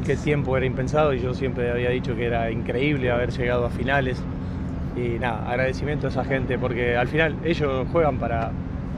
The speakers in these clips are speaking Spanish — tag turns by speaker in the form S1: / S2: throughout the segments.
S1: qué tiempo era impensado y yo siempre había dicho que era increíble haber llegado a finales. Y nada, agradecimiento a esa gente porque al final ellos juegan para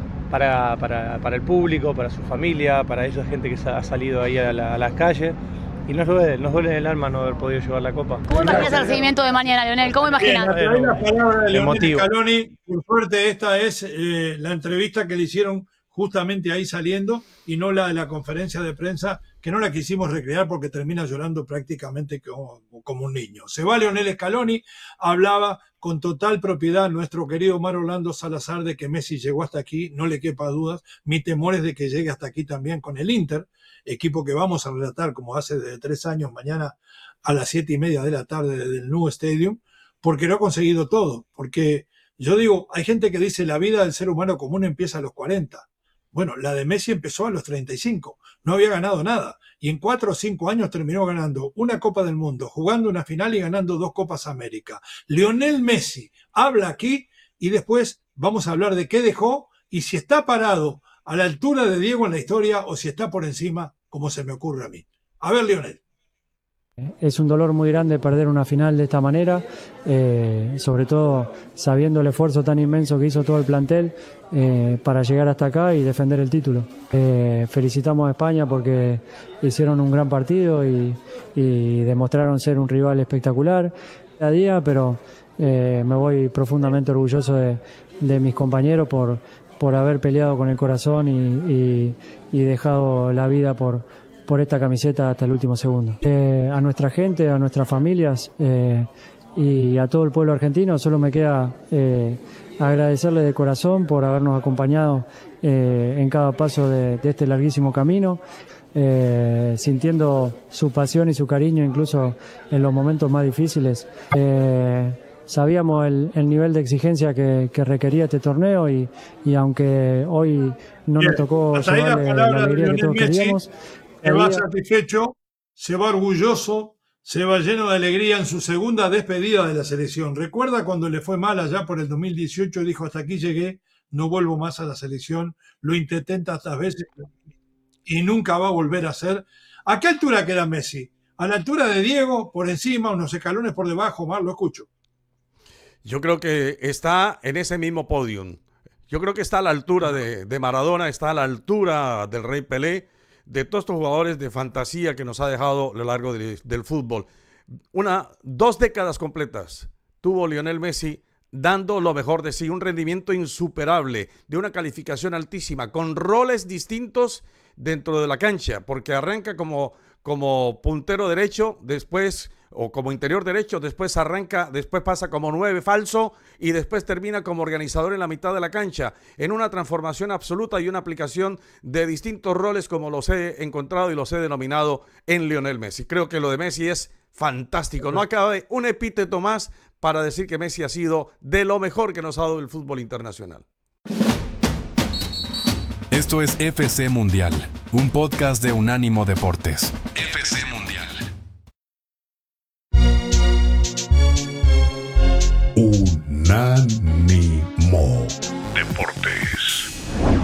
S1: el público, para su familia, para esa gente que ha salido ahí a las calles. Y nos duele el alma no haber podido llevar la copa.
S2: ¿Cómo imaginas el seguimiento de mañana, Lionel? ¿Cómo imaginas?
S3: Bien, la palabra de Lionel Scaloni. Por suerte, esta es la entrevista que le hicieron justamente ahí saliendo y no la de la conferencia de prensa, que no la quisimos recrear porque termina llorando prácticamente como un niño. Se va Lionel Scaloni, hablaba con total propiedad nuestro querido Omar Orlando Salazar de que Messi llegó hasta aquí, no le quepa dudas. Mi temor es de que llegue hasta aquí también con el Inter, equipo que vamos a relatar como hace de 3 años mañana a las 7:30 de la tarde del Nou Stadium, porque no ha conseguido todo. Porque yo digo, hay gente que dice la vida del ser humano común empieza a los 40. Bueno, la de Messi empezó a los 35, no había ganado nada. Y en 4 o 5 años terminó ganando una Copa del Mundo, jugando una final y ganando 2 Copas América. Lionel Messi habla aquí y después vamos a hablar de qué dejó y si está parado a la altura de Diego en la historia o si está por encima, como se me ocurre a mí. A ver, Lionel.
S4: Es un dolor muy grande perder una final de esta manera, sobre todo sabiendo el esfuerzo tan inmenso que hizo todo el plantel para llegar hasta acá y defender el título. Felicitamos a España porque hicieron un gran partido y demostraron ser un rival espectacular cada día, pero me voy profundamente orgulloso de mis compañeros por haber peleado con el corazón y dejado la vida por esta camiseta hasta el último segundo. A nuestra gente, a nuestras familias y a todo el pueblo argentino solo me queda agradecerle de corazón por habernos acompañado en cada paso de este larguísimo camino, sintiendo su pasión y su cariño incluso en los momentos más difíciles. Sabíamos el nivel de exigencia que requería este torneo y aunque hoy no nos tocó llevarle la alegría que todos queríamos,
S3: se va satisfecho, se va orgulloso, se va lleno de alegría en su segunda despedida de la selección. Recuerda cuando le fue mal allá por el 2018, dijo hasta aquí llegué, no vuelvo más a la selección, lo intenté tantas veces y nunca va a volver a hacer. ¿A qué altura queda Messi? ¿A la altura de Diego, por encima, unos escalones por debajo? Más lo escucho.
S5: Yo creo que está en ese mismo podium. Yo creo que está a la altura de Maradona, está a la altura del Rey Pelé, de todos estos jugadores de fantasía que nos ha dejado a lo largo del fútbol. 2 décadas completas tuvo Lionel Messi dando lo mejor de sí, un rendimiento insuperable, de una calificación altísima, con roles distintos dentro de la cancha, porque arranca como puntero derecho, después o como interior derecho, después pasa como 9 falso y después termina como organizador en la mitad de la cancha, en una transformación absoluta y una aplicación de distintos roles como los he encontrado y los he denominado en Lionel Messi. Creo que lo de Messi es fantástico, no cabe un epíteto más para decir que Messi ha sido de lo mejor que nos ha dado el fútbol internacional.
S6: Esto es FC Mundial, un podcast de Unánimo Deportes. FC Mundial. Unánimo Deportes.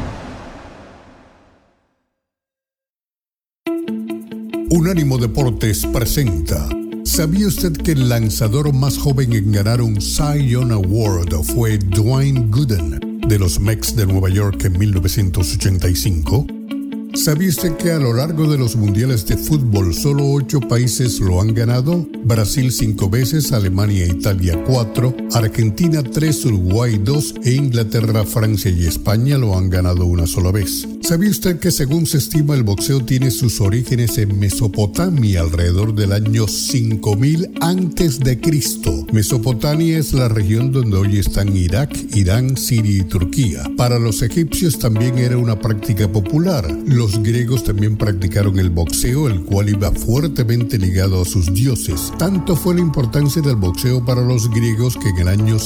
S7: Unánimo Deportes presenta. ¿Sabía usted que el lanzador más joven en ganar un Cy Young Award fue Dwayne Gooden de los Mets de Nueva York en 1985? ¿Sabía usted que a lo largo de los mundiales de fútbol solo 8 países lo han ganado? Brasil 5 veces, Alemania e Italia 4, Argentina 3, Uruguay 2 e Inglaterra, Francia y España lo han ganado una sola vez. ¿Sabía usted que según se estima el boxeo tiene sus orígenes en Mesopotamia alrededor del año 5000 a.C.? Mesopotamia es la región donde hoy están Irak, Irán, Siria y Turquía. Para los egipcios también era una práctica popular. Los griegos también practicaron el boxeo, el cual iba fuertemente ligado a sus dioses. Tanto fue la importancia del boxeo para los griegos que en el año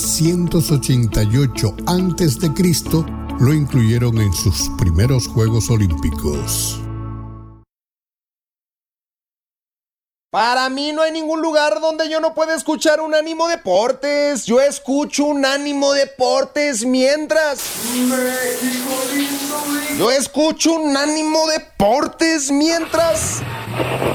S7: 688 a.C. lo incluyeron en sus primeros Juegos Olímpicos.
S8: Para mí no hay ningún lugar donde yo no pueda escuchar Unánimo Deportes. Yo escucho Unánimo Deportes mientras... Yo escucho Unánimo Deportes mientras...